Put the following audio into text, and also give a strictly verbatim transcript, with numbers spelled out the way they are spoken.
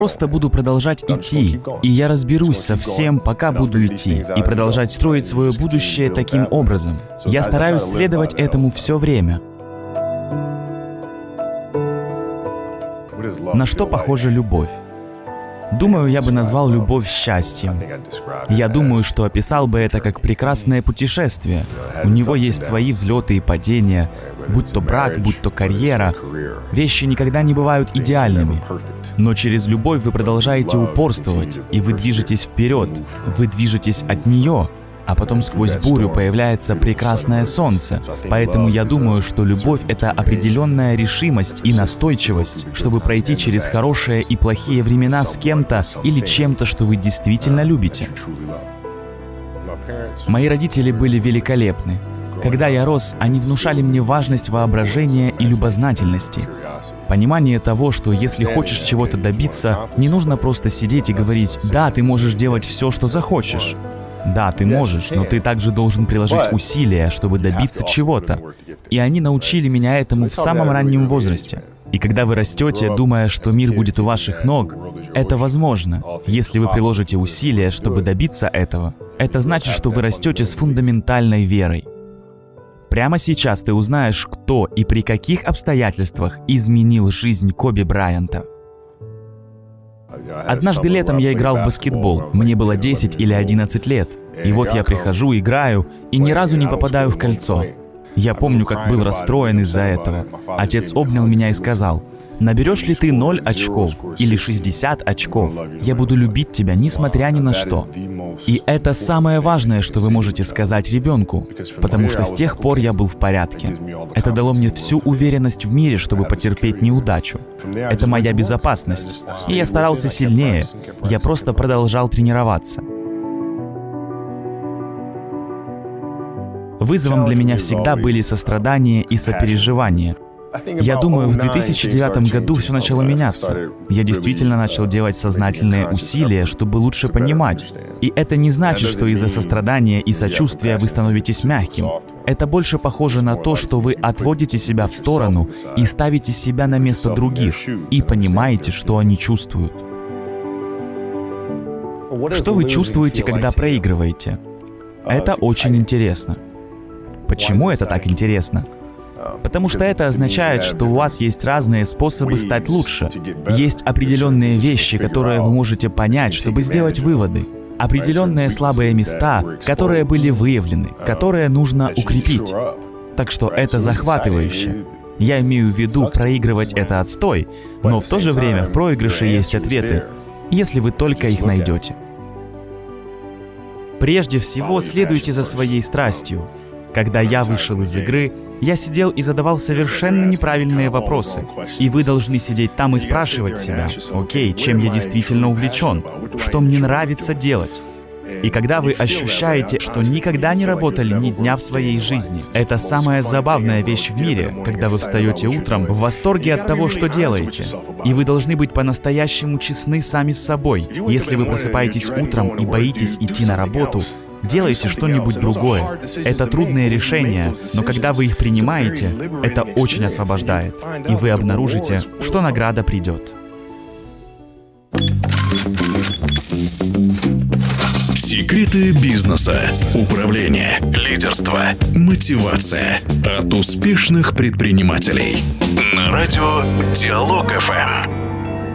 просто буду продолжать идти, и я разберусь со всем, пока буду идти, и продолжать строить свое будущее таким образом. Я стараюсь следовать этому все время. На что похожа любовь? Думаю, я бы назвал любовь счастьем. Я думаю, что описал бы это как прекрасное путешествие. У него есть свои взлеты и падения, будь то брак, будь то карьера. Вещи никогда не бывают идеальными. Но через любовь вы продолжаете упорствовать, и вы движетесь вперед, вы движетесь от нее. А потом сквозь бурю появляется прекрасное солнце. Поэтому я думаю, что любовь — это определенная решимость и настойчивость, чтобы пройти через хорошие и плохие времена с кем-то или чем-то, что вы действительно любите. Мои родители были великолепны. Когда я рос, они внушали мне важность воображения и любознательности. Понимание того, что если хочешь чего-то добиться, не нужно просто сидеть и говорить: «Да, ты можешь делать все, что захочешь». Да, ты можешь, но ты также должен приложить усилия, чтобы добиться чего-то. И они научили меня этому в самом раннем возрасте. И когда вы растете, думая, что мир будет у ваших ног, это возможно, если вы приложите усилия, чтобы добиться этого. Это значит, что вы растете с фундаментальной верой. Прямо сейчас ты узнаешь, кто и при каких обстоятельствах изменил жизнь Коби Брайанта. Однажды летом я играл в баскетбол. Мне было десять или одиннадцать лет. И вот я прихожу, играю, и ни разу не попадаю в кольцо. Я помню, как был расстроен из-за этого. Отец обнял меня и сказал: «Наберешь ли ты ноль очков или шестьдесят очков, я буду любить тебя, несмотря ни на что». И это самое важное, что вы можете сказать ребенку, потому что с тех пор я был в порядке. Это дало мне всю уверенность в мире, чтобы потерпеть неудачу. Это моя безопасность. И я старался сильнее. Я просто продолжал тренироваться. Вызовом для меня всегда были сострадание и сопереживание. Я думаю, в две тысячи девятом году все начало меняться. Я действительно начал делать сознательные усилия, чтобы лучше понимать. И это не значит, что из-за сострадания и сочувствия вы становитесь мягким. Это больше похоже на то, что вы отводите себя в сторону и ставите себя на место других, и понимаете, что они чувствуют. Что вы чувствуете, когда проигрываете? Это очень интересно. Почему это так интересно? Потому что это означает, что у вас есть разные способы стать лучше. Есть определенные вещи, которые вы можете понять, чтобы сделать выводы. Определенные слабые места, которые были выявлены, которые нужно укрепить. Так что это захватывающе. Я имею в виду, проигрывать — это отстой, но в то же время в проигрыше есть ответы, если вы только их найдете. Прежде всего, следуйте за своей страстью. Когда я вышел из игры, я сидел и задавал совершенно неправильные вопросы. И вы должны сидеть там и спрашивать себя: окей, чем я действительно увлечен? Что мне нравится делать? И когда вы ощущаете, что никогда не работали ни дня в своей жизни, это самая забавная вещь в мире, когда вы встаете утром в восторге от того, что делаете. И вы должны быть по-настоящему честны сами с собой. Если вы просыпаетесь утром и боитесь идти на работу, делайте что-нибудь другое. Это трудные решения, но когда вы их принимаете, это очень освобождает, и вы обнаружите, что награда придет. Секреты бизнеса, управления, лидерства, мотивация от успешных предпринимателей. На радио Диалог эф эм.